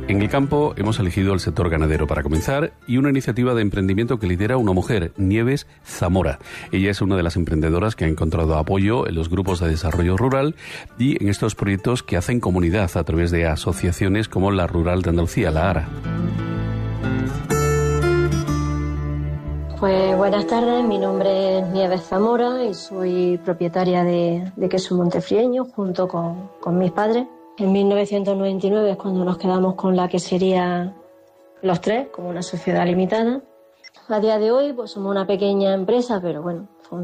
En el campo hemos elegido el sector ganadero para comenzar y una iniciativa de emprendimiento que lidera una mujer, Nieves Zamora. Ella es una de las emprendedoras que ha encontrado apoyo en los grupos de desarrollo rural y en estos proyectos que hacen comunidad a través de asociaciones como la Rural de Andalucía, la ARA. Pues buenas tardes, mi nombre es Nieves Zamora y soy propietaria de Queso Montefrieño junto con mis padres. En 1999 es cuando nos quedamos con la quesería los tres, como una sociedad limitada. A día de hoy pues somos una pequeña empresa, pero bueno,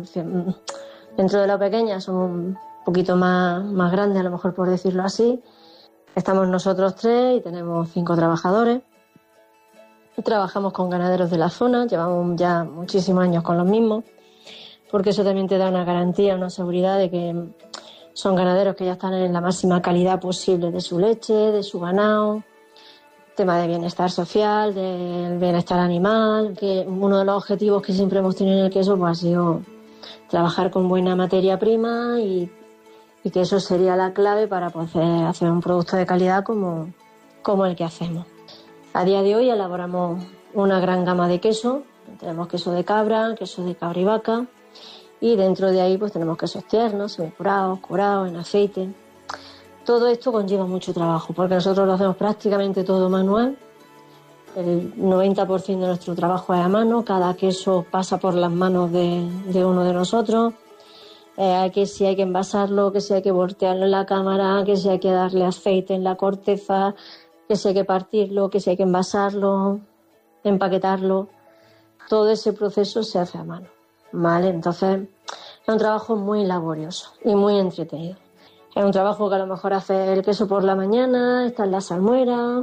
dentro de lo pequeña somos un poquito más grandes, a lo mejor por decirlo así. Estamos nosotros tres y tenemos 5 trabajadores. Trabajamos con ganaderos de la zona, llevamos ya muchísimos años con los mismos, porque eso también te da una garantía, una seguridad de que son ganaderos que ya están en la máxima calidad posible de su leche, de su ganado, tema de bienestar social, del bienestar animal, que uno de los objetivos que siempre hemos tenido en el queso pues ha sido trabajar con buena materia prima y que eso sería la clave para poder hacer un producto de calidad como el que hacemos. A día de hoy elaboramos una gran gama de queso. Tenemos queso de cabra y vaca. Y dentro de ahí pues tenemos quesos tiernos, semicurados, curados, en aceite. Todo esto conlleva mucho trabajo porque nosotros lo hacemos prácticamente todo manual. El 90% de nuestro trabajo es a mano. Cada queso pasa por las manos de uno de nosotros. Que si hay que envasarlo, que si hay que voltearlo en la cámara, que si hay que darle aceite en la corteza, que si hay que partirlo, que si hay que envasarlo, empaquetarlo. Todo ese proceso se hace a mano, ¿vale? Entonces es un trabajo muy laborioso y muy entretenido. Es un trabajo que a lo mejor hace el queso por la mañana, está en la salmuera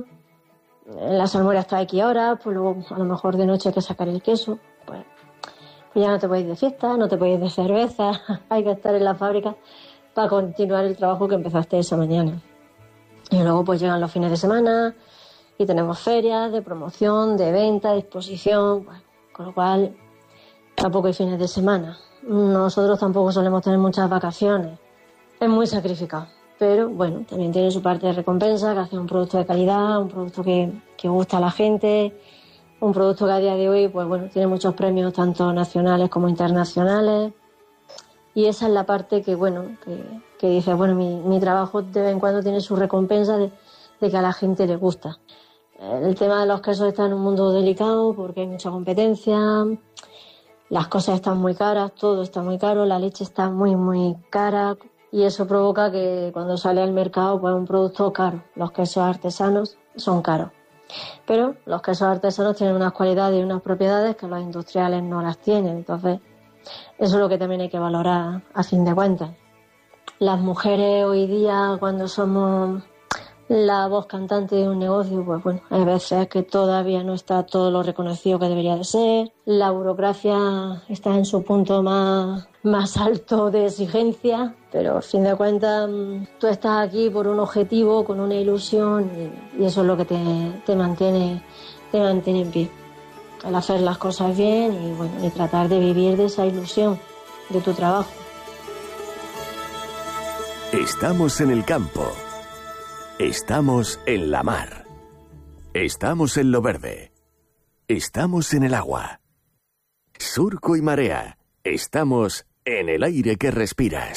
está aquí ahora, pues luego a lo mejor de noche hay que sacar el queso, pues ya no te puedes ir de fiesta, no te puedes ir de cerveza, hay que estar en la fábrica para continuar el trabajo que empezaste esa mañana. Y luego pues llegan los fines de semana y tenemos ferias de promoción, de venta, de exposición, bueno, con lo cual tampoco hay fines de semana. Nosotros tampoco solemos tener muchas vacaciones. Es muy sacrificado, pero bueno, también tiene su parte de recompensa, que hace un producto de calidad, un producto que gusta a la gente, un producto que a día de hoy pues bueno, tiene muchos premios tanto nacionales como internacionales. Y esa es la parte que bueno, que dice, bueno, mi trabajo de vez en cuando tiene su recompensa de que a la gente le gusta. El tema de los quesos está en un mundo delicado porque hay mucha competencia, las cosas están muy caras, todo está muy caro, la leche está muy, muy cara y eso provoca que cuando sale al mercado pues un producto caro. Los quesos artesanos son caros, pero los quesos artesanos tienen unas cualidades y unas propiedades que los industriales no las tienen, entonces eso es lo que también hay que valorar a fin de cuentas. Las mujeres hoy día, cuando somos la voz cantante de un negocio, pues bueno, hay veces que todavía no está todo lo reconocido que debería de ser. La burocracia está en su punto más alto de exigencia, pero a fin de cuentas tú estás aquí por un objetivo, con una ilusión y eso es lo que te mantiene en pie. El hacer las cosas bien y bueno, y tratar de vivir de esa ilusión de tu trabajo. Estamos en el campo. Estamos en la mar. Estamos en lo verde. Estamos en el agua. Surco y marea. Estamos en el aire que respiras.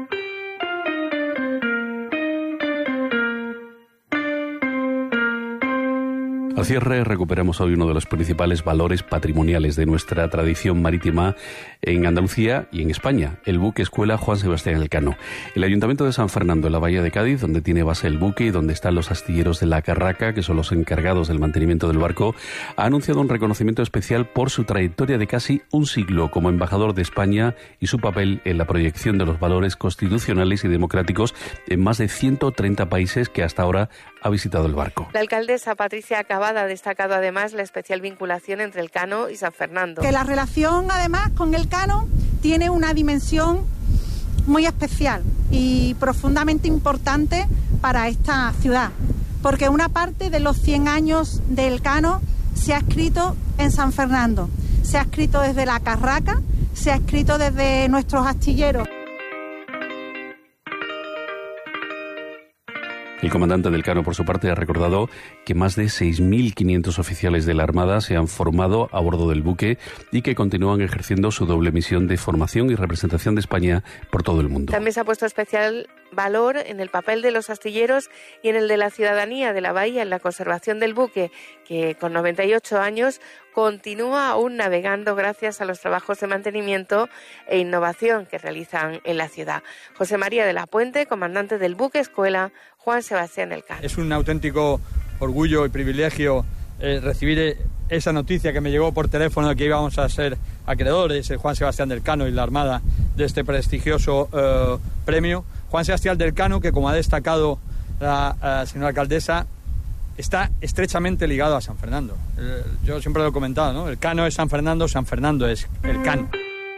Al cierre recuperamos hoy uno de los principales valores patrimoniales de nuestra tradición marítima en Andalucía y en España, el buque escuela Juan Sebastián Elcano. El Ayuntamiento de San Fernando, en la Bahía de Cádiz, donde tiene base el buque y donde están los astilleros de la Carraca, que son los encargados del mantenimiento del barco, ha anunciado un reconocimiento especial por su trayectoria de casi un siglo como embajador de España y su papel en la proyección de los valores constitucionales y democráticos en más de 130 países que hasta ahora ha visitado el barco. La alcaldesa Patricia Acabada ha destacado además la especial vinculación entre Elcano y San Fernando. Que la relación además con Elcano tiene una dimensión muy especial y profundamente importante para esta ciudad, porque una parte de los 100 años de Elcano se ha escrito en San Fernando, se ha escrito desde la Carraca, se ha escrito desde nuestros astilleros. El comandante del Cano, por su parte, ha recordado que más de 6.500 oficiales de la Armada se han formado a bordo del buque y que continúan ejerciendo su doble misión de formación y representación de España por todo el mundo. También se ha puesto especial valor en el papel de los astilleros y en el de la ciudadanía de la bahía en la conservación del buque, que con 98 años continúa aún navegando gracias a los trabajos de mantenimiento e innovación que realizan en la ciudad. José María de la Puente, comandante del buque escuela Juan Sebastián Elcano. Es un auténtico orgullo y privilegio recibir esa noticia que me llegó por teléfono de que íbamos a ser acreedores, el Juan Sebastián Elcano y la Armada, de este prestigioso premio. Juan Sebastián Elcano, que como ha destacado la señora alcaldesa, está estrechamente ligado a San Fernando. Yo siempre lo he comentado, ¿no? El Cano es San Fernando es el Cano.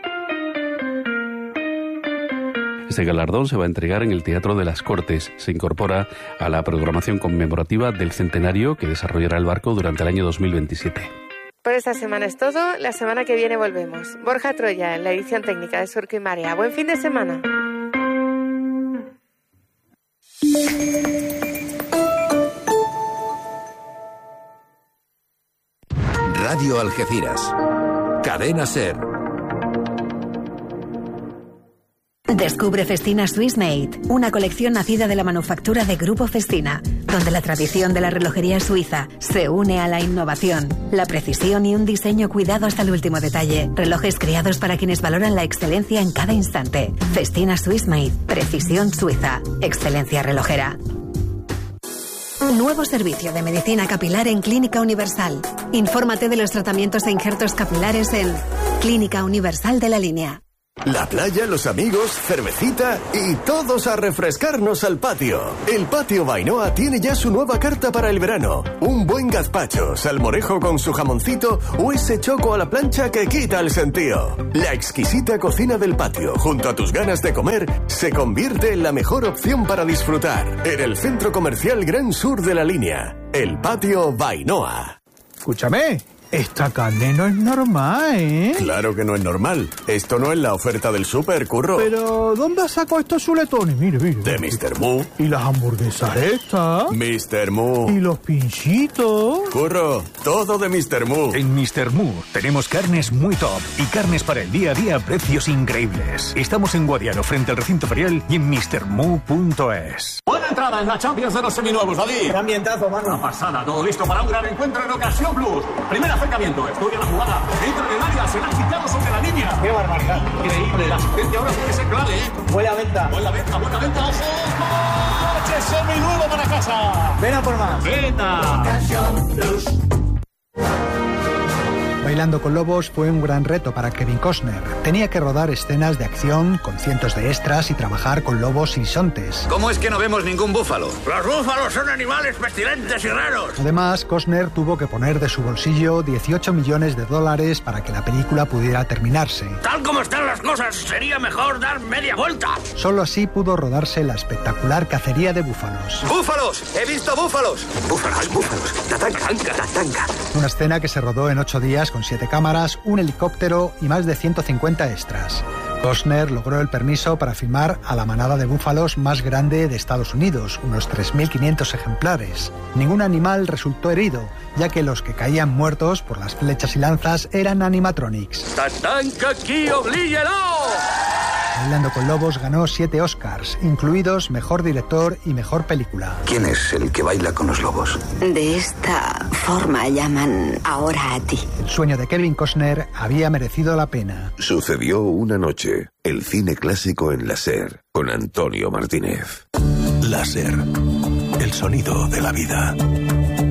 Este galardón se va a entregar en el Teatro de las Cortes. Se incorpora a la programación conmemorativa del centenario que desarrollará el barco durante el año 2027. Por esta semana es todo. La semana que viene volvemos. Borja Troya en la edición técnica de Surco y Marea. Buen fin de semana. Radio Algeciras. Cadena SER. Descubre Festina Swiss Made, una colección nacida de la manufactura de Grupo Festina, donde la tradición de la relojería suiza se une a la innovación, la precisión y un diseño cuidado hasta el último detalle. Relojes creados para quienes valoran la excelencia en cada instante. Festina Swiss Made, precisión suiza, excelencia relojera. Nuevo servicio de medicina capilar en Clínica Universal. Infórmate de los tratamientos e injertos capilares en Clínica Universal de la Línea. La playa, los amigos, cervecita y todos a refrescarnos al patio. El Patio Bainoa tiene ya su nueva carta para el verano. Un buen gazpacho, salmorejo con su jamoncito o ese choco a la plancha que quita el sentido. La exquisita cocina del patio, junto a tus ganas de comer, se convierte en la mejor opción para disfrutar. En el Centro Comercial Gran Sur de la Línea. El Patio Bainoa. Escúchame. Esta carne no es normal, ¿eh? Claro que no es normal. Esto no es la oferta del súper, Curro. Pero, ¿dónde sacó estos chuletones? Mire. De Mr. Moo. ¿Y las hamburguesas estas? Mr. Moo. ¿Y los pinchitos? Curro, todo de Mr. Moo. En Mr. Moo tenemos carnes muy top y carnes para el día a día a precios increíbles. Estamos en Guadiaro, frente al recinto ferial, y en mrmoo.es. Buena entrada en la Champions de los seminuevos, David. ¡Qué ambientazo, mano! Una pasada, todo listo para un gran encuentro en Ocasión Plus. Primer acercamiento, estudia la jugada, entra en el área, se la han quitado sobre la línea. ¡Qué barbaridad! Increíble, la asistencia ahora tiene que ser clave, ¿eh? Buena venta, ojo. ¡Coche seminuevo para casa! ¡Ven a por más! ¡Venta! Ocasión Plus. Bailando con Lobos fue un gran reto para Kevin Costner. Tenía que rodar escenas de acción con cientos de extras y trabajar con lobos y bisontes. ¿Cómo es que no vemos ningún búfalo? Los búfalos son animales pestilentes y raros. Además, Costner tuvo que poner de su bolsillo $18 millones para que la película pudiera terminarse. Tal como están las cosas, sería mejor dar media vuelta. Solo así pudo rodarse la espectacular cacería de búfalos. ¡Búfalos! ¡He visto búfalos! ¡Búfalos! ¡Tatanca! Una escena que se rodó en 8 días con 7 cámaras, un helicóptero y más de 150 extras. Costner logró el permiso para filmar a la manada de búfalos más grande de Estados Unidos, unos 3.500 ejemplares. Ningún animal resultó herido, ya que los que caían muertos por las flechas y lanzas eran animatronics. ¡Tatanca aquí, oblíguelo! Bailando con Lobos ganó 7 Oscars, incluidos Mejor Director y Mejor Película. ¿Quién es el que baila con los lobos? De esta forma llaman ahora a ti. El sueño de Kevin Costner había merecido la pena. Sucedió una noche. El cine clásico en la SER, con Antonio Martínez. La SER, el sonido de la vida.